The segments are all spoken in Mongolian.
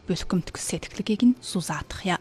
бөлхөмтг сэтгэлгийг нь сузаатахя.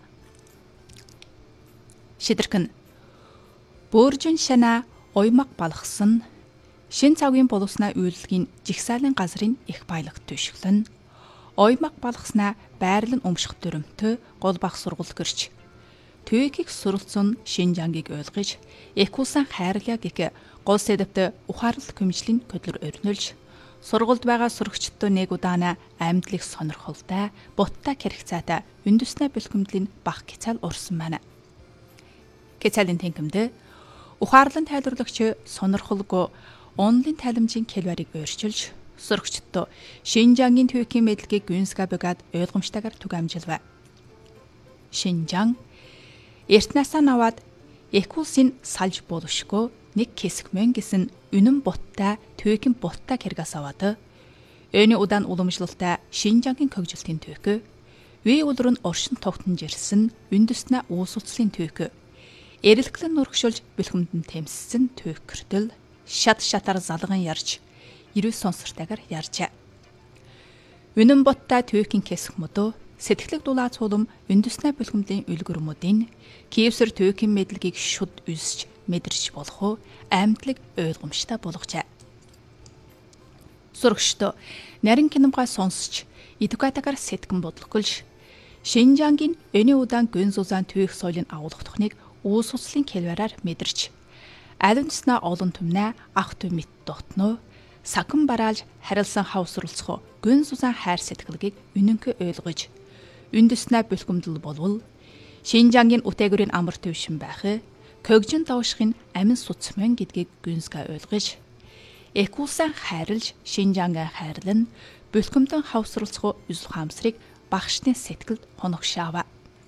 Шидэрхэн бөөржин шана оймаг балгасан шин цагийн боловснаа үйлдгийн жигсаалын газрын их баялаг төшгөлн оймаг балгаснаа байрлан өмших дүрмтэй гол бах сургууль гэрч төвийг суралцсан Шинжангийг ойлгож экусан хайрлаа гэх гол сэдвтэ ухаарлт көмжлийн көдлөр өрнөлж сургуульд байгаа сурагчдод нэг удаана амьдлыг сонирхолтой бутта хэрэгцээтэй үндэснэ бэлхэмдлийн бах гицал урсан байна. Гицалын тэнгэмд ухаарлан тайлбарлагч сонирхолгүй онлын тайламжийн келбарыг өөрчилж сурагчдод Шинжангийн төвийн мэдлэгийг гүнсга бөгөөд ойлгомжтойгоор түг амжилваа. Шинжан эртнээсээ наваад экулсын салж болушгүй нэг хэсгмэн гэсэн үнэн буттай төвийн буттай хэрэгээс аваад өөний удаан уламжлалтай Шинжангийн когжилтын төвк вий улрын оршин тогтнож ирсэн үндэснэ уус уцлын төвк эрэлхлэн нургшулж бэлхэмдэн тэмссэн төвкөртөл шат шатар залган ярж 90 сонсортойгоор ярьжээ. Үнэн буттай төвийн хэсгмөдөө сэтгэлэг дулаа цуулам үндэснэ бэлхэмдлийн үлгэрмүүдийн киевсэр төвийн мэдлэгийг шуд үзэж мэдэрч болох аймтлаг ойлгомжтой болгожээ. Сурагчдоо нарийн киномгой сонсч эдукатагаар сэтгэн бодлоголж Шинжангийн өний удаан гүн зузаан төвийн соёлын агуулгах тухныг уус уцлын келбараар мэдэрч аль үндэснэ олон түмнэ ах төв мэт дотноо саган бараалж харилсан хавсралцах гүн зузаан хайр сэтгэлгийг үнэнхэ ойлгож үндэснэ бэлхэмдэл болвол Шинжангийн үтээгүрийн амар төвшин байх когжин давшихын амин суцмэн гэдгийг гүнсгэ ойлгож экулсан хайрлж Шинжангийн хайрлан бэлхэмдэн хавсралцах үзэл хаамсрыг багшны сэтгэлд хоногшаава.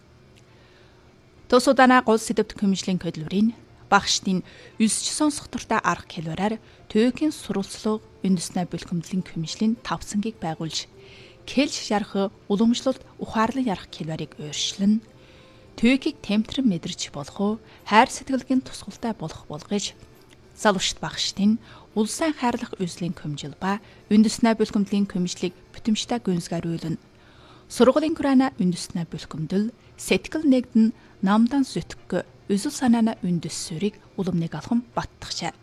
Тус удаана гол сэдвт көмжлийн көдлөрийн багшдын үсч сонсох туртай арга хэлбэрээр төвийн сурвалжлага үндэснэ бэлхэмдлийн көмжлийн тавцангийг байгуулж хэлж ярах уламжлалт ухаарлан ярах хэлбэрийг өөрчлөн төвийг темтрэн мэдэрч болох хайр сэтгэлгийн тусгалтай болох болгож залуучт багшдын улсын хайрлах үзлийн көмжил ба үндэснэ бэлхэмдлийн көмжлийг бүтэмжтэй гүнзгийрүүлнэ. Сургуулийн kurana үндэснэ бэлхэмдэл сэтгэл нэгдэн намдан зүтгэг үзэл санаана үндэссүрийг улам нэг алхам баттгачаа.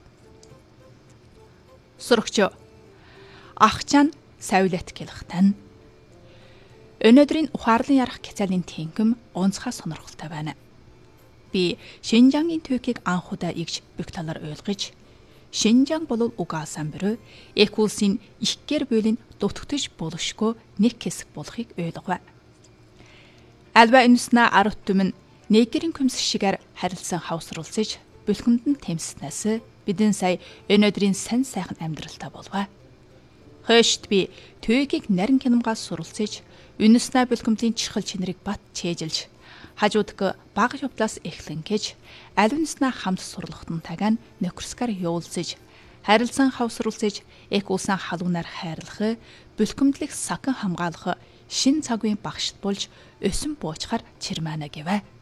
Сурагч ахчаан савилет гэлхтэн өнөөдрийн ухаарлан ярах гяцалын тэнгэм онцгой сонирхолтой байна. Би Шинжангийн төвийг анхудаа игж бүх талаар ойлгож Шинжан болол угаасан бөрөө экулсын ихгэр бүлийн дутагдж болошгүй нэг хэсэг болохыг ойлгов. Альва энэснэ 10 түмэн нэгэрийн көмс шигээр харилцан хавсруулсаж бэлхэмдэн тэмснээс бидэн сая өнөөдрийн сайн сайхан амьдралтай болваа. Хойшд би төвийг нарийн киномгаас суралцаж үнэснэ бэлхэмдлийн чихэл чинэрийг бат чэжилж хажуудг баг явдлаас эхлэн гэж аль үнэснэ хамт сурлахтан тагаан нөхөрскөр явуулсаж харилцан хавсруулсаж экулсан халуунаар хайрлах бэлхэмдлийг саган хамгаалах шин цагийн багшд болж өсөн буучхаар чирмана гэвэ.